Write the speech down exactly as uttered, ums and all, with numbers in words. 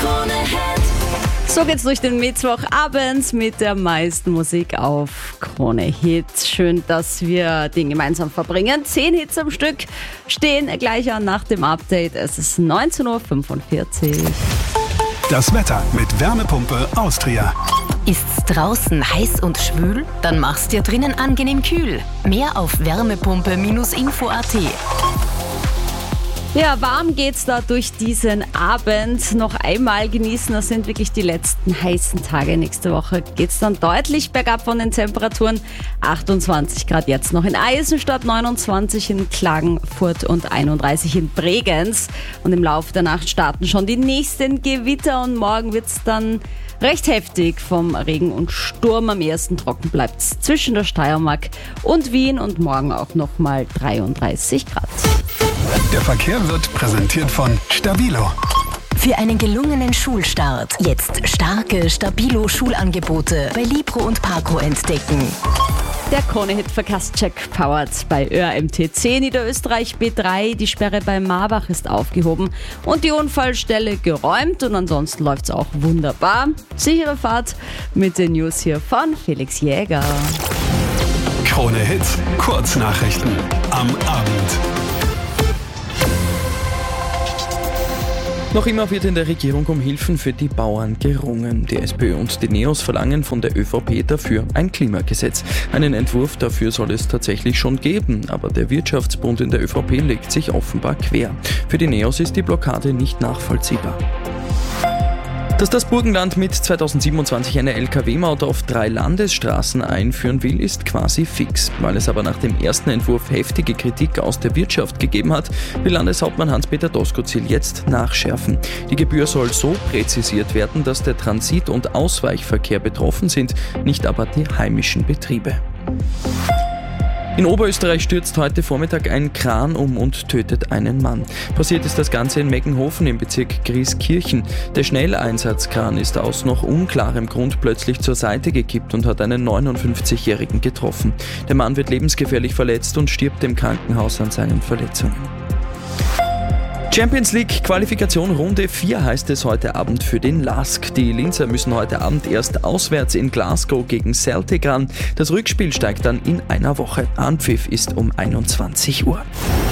So geht's durch den Mittwochabend mit der meisten Musik auf Krone Hit. Schön, dass wir den gemeinsam verbringen. Zehn Hits am Stück stehen gleich an nach dem Update. Es ist neunzehn Uhr fünfundvierzig. Das Wetter mit Wärmepumpe Austria. Ist's draußen heiß und schwül? Dann mach's dir drinnen angenehm kühl. Mehr auf wärmepumpe Info punkt at. Ja, warm geht's da durch diesen Abend. Noch einmal genießen, das sind wirklich die letzten heißen Tage. Nächste Woche geht's dann deutlich bergab von den Temperaturen. achtundzwanzig Grad jetzt noch in Eisenstadt, neunundzwanzig in Klagenfurt und einunddreißig in Bregenz. Und im Laufe der Nacht starten schon die nächsten Gewitter und morgen wird's dann recht heftig vom Regen und Sturm. Am ersten trocken bleibt's zwischen der Steiermark und Wien und morgen auch nochmal dreiunddreißig Grad. Der Verkehr wird präsentiert von Stabilo. Für einen gelungenen Schulstart jetzt starke Stabilo-Schulangebote bei Libro und Parco entdecken. Der Krone-Hit-Verkehrscheck powered bei Ö R M T C Niederösterreich B drei. Die Sperre bei Marbach ist aufgehoben und die Unfallstelle geräumt und ansonsten läuft's auch wunderbar. Sichere Fahrt mit den News hier von Felix Jäger. Krone Hit, Kurznachrichten am Abend. Noch immer wird in der Regierung um Hilfen für die Bauern gerungen. Die SPÖ und die Neos verlangen von der ÖVP dafür ein Klimagesetz. Einen Entwurf dafür soll es tatsächlich schon geben, aber der Wirtschaftsbund in der ÖVP legt sich offenbar quer. Für die Neos ist die Blockade nicht nachvollziehbar. Dass das Burgenland mit zweitausendsiebenundzwanzig eine L K W-Maut auf drei Landesstraßen einführen will, ist quasi fix. Weil es aber nach dem ersten Entwurf heftige Kritik aus der Wirtschaft gegeben hat, will Landeshauptmann Hans-Peter Doskozil jetzt nachschärfen. Die Gebühr soll so präzisiert werden, dass der Transit- und Ausweichverkehr betroffen sind, nicht aber die heimischen Betriebe. In Oberösterreich stürzt heute Vormittag ein Kran um und tötet einen Mann. Passiert ist das Ganze in Meckenhofen im Bezirk Grieskirchen. Der Schnelleinsatzkran ist aus noch unklarem Grund plötzlich zur Seite gekippt und hat einen neunundfünfzigjährigen getroffen. Der Mann wird lebensgefährlich verletzt und stirbt im Krankenhaus an seinen Verletzungen. Champions League Qualifikation Runde vier heißt es heute Abend für den Lask. Die Linzer müssen heute Abend erst auswärts in Glasgow gegen Celtic ran. Das Rückspiel steigt dann in einer Woche. Anpfiff ist um einundzwanzig Uhr.